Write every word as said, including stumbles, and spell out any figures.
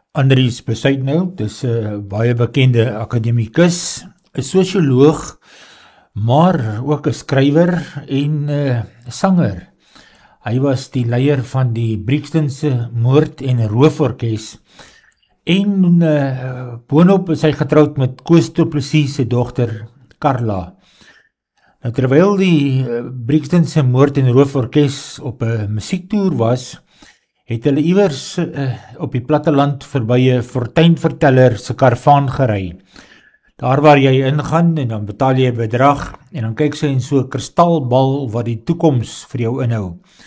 Andries Besuitnout, dis 'n baie bekende akademikus, 'n sosioloog, maar ook 'n skrywer en 'n uh, sanger. Hy was die leier van die Brixtonse moord- en rooforkes en uh, boonop is hy getroud met Koos Du Plessis se dogter Carla. Nou, terwyl die uh, Brixtonse moord- en rooforkes op 'n musiektoer was, het hulle iewers uh, op die platteland verby 'n fortuinverteller se karavaan gery. Daar waar jy ingaan en dan betaal jy 'n bedrag en dan kyk sy in so 'n kristalbal wat die toekoms vir jou inhou.